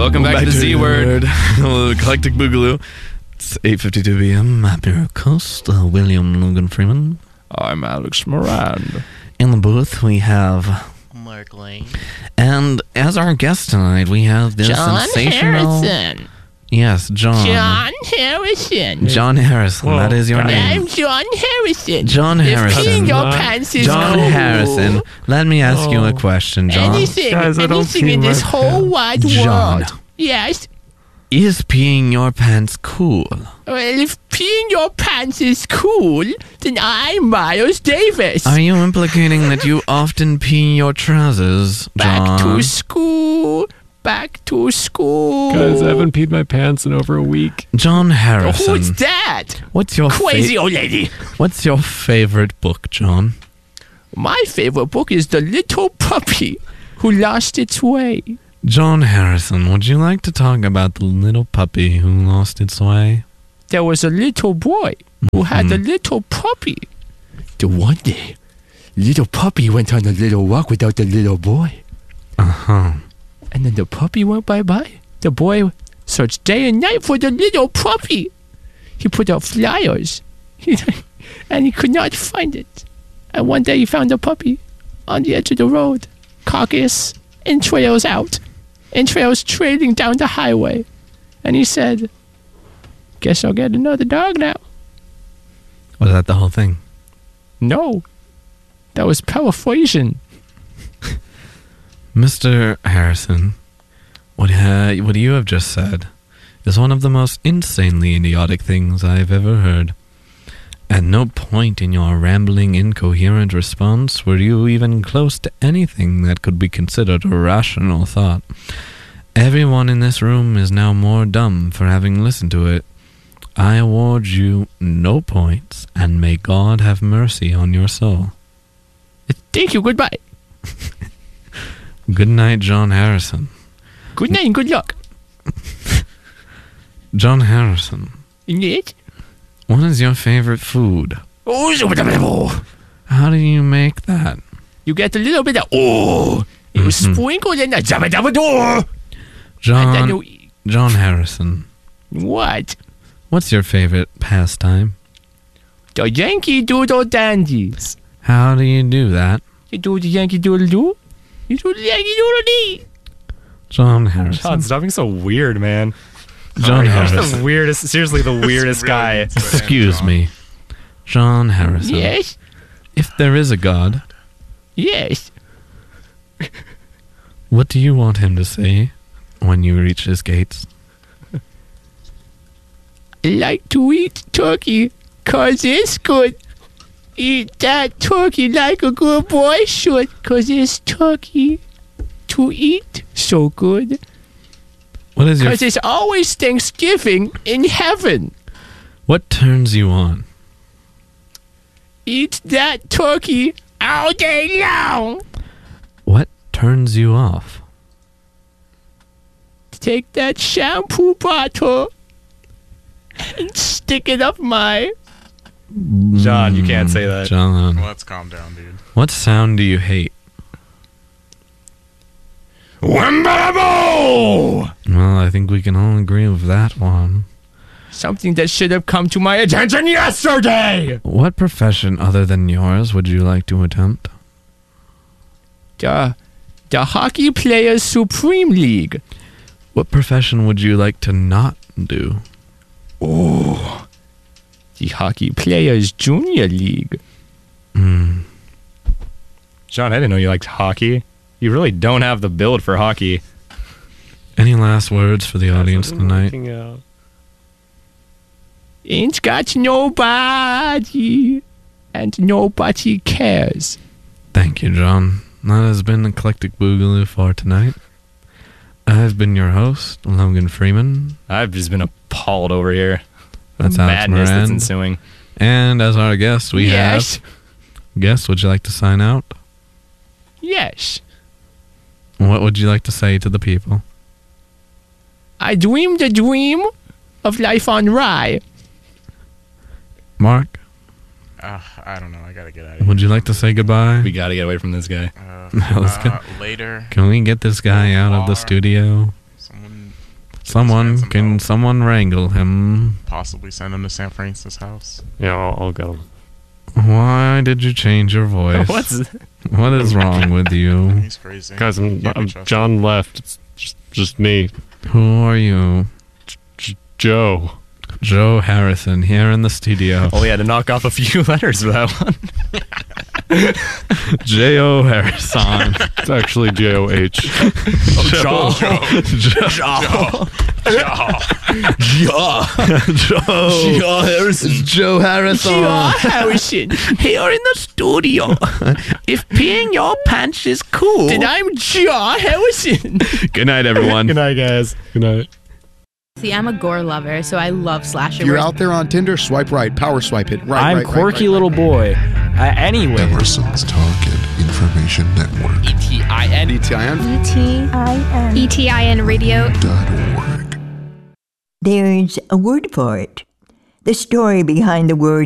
Welcome back to the Z Word. Eclectic Boogaloo. It's 8:52 p.m. I'm your host, William Logan Freeman. I'm Alex Moran. In the booth, we have Mark Lane. And as our guest tonight, we have this John sensational... Harrison. Yes, John. John Harrison. John Harrison, Whoa, that is your name. I'm John Harrison. John Harrison. If peeing your pants is John cool, Harrison, let me ask you a question, John. anything Guys, I don't pee in my this whole pants. wide John. world. Yes. Is peeing your pants cool? Well, if peeing your pants is cool, then I'm Miles Davis. Are you implicating that you often pee your trousers, John? Back to school. Back to school. Guys, I haven't peed my pants in over a week. John Harrison. Who's that? What's your Crazy old lady. What's your favorite book, John? My favorite book is The Little Puppy Who Lost Its Way. John Harrison, would you like to talk about the little puppy who lost its way? There was a little boy who had a little puppy. The one day, little puppy went on a little walk without the little boy. Uh-huh. And then the puppy went bye-bye. The boy searched day and night for the little puppy. He put out flyers, and he could not find it. And one day he found the puppy on the edge of the road, carcass, entrails out, entrails trailing down the highway. And he said, "Guess I'll get another dog now." Was that the whole thing? No, that was paraphrasing. Mr. Harrison, what you have just said is one of the most insanely idiotic things I've ever heard. At no point in your rambling, incoherent response were you even close to anything that could be considered a rational thought. Everyone in this room is now more dumb for having listened to it. I award you no points, and may God have mercy on your soul. Thank you, goodbye. Good night, John Harrison. Good night and good luck. John Harrison, Yes? what is your favorite food? How do you make that? You get a little bit of you sprinkle in the zabadabadoo. And then you John Harrison, what? what's your favorite pastime? The Yankee Doodle Dandies. How do you do that? You do the Yankee Doodle Doo. You do the Yankee Doodle Dee. John Harrison. John, stop being so weird, man. John You're Harrison. the weirdest, seriously the weirdest really guy. Excuse me. John Harrison. Yes? If there is a God, Yes. what do you want him to say when you reach his gates? I like to eat turkey 'cause it's good. Eat that turkey like a good boy should 'cause it's turkey to eat so good. What is your 'Cause it's always Thanksgiving in heaven. what turns you on? Eat that turkey all day long. What turns you off? Take that shampoo bottle and stick it up my... John, you can't say that. John, Well, let's calm down, dude. what sound do you hate? Wham-bada-boo! Well, I think we can all agree with that one. Something that should have come to my attention yesterday. What profession other than yours would you like to attempt? The Hockey Players Supreme League. What profession would you like to not do? Oh, the Hockey Players Junior League. Hmm. John, I didn't know you liked hockey. You really don't have the build for hockey. Any last words for the audience tonight? Ain't got nobody, and nobody cares. Thank you, John. That has been Eclectic Boogaloo for tonight. I've been your host, Logan Freeman. I've just been appalled over here. That's The Alex madness that's Moran. ensuing. And as our guest, we Yes. have... Guest, would you like to sign out? Yes. What would you like to say to the people? I dreamed a dream of life on Rye. Mark, I don't know. I gotta get out of here. would you like to say goodbye? We gotta get away from this guy. Let's go. Later. Can we get this guy out of the Bar. studio? Someone Someone wrangle him? Possibly send him to San Francisco's house. Yeah, I'll get him. Why did you change your voice? What is wrong with you? He's crazy. Guys, Can't be trusted. John left. It's just me. Who are you? Joe. Joe Harrison here in the studio. Only had to knock off a few letters for that one. J.O. Harrison. It's actually J-O-H. Joe. Joe Harrison. Joe Harrison. Harrison, here in the studio. If peeing your pants is cool, then I'm Joe Harrison. Good night, everyone. Good night, guys. Good night. See, I'm a gore lover, so I love slasher. If you're out there on Tinder, swipe right, power swipe it. Right, I'm right, quirky right, little boy. Anyway. Emerson's Talk and Information Network. ETIN. ETIN. ETINradio.org. There's a word for it. The story behind the word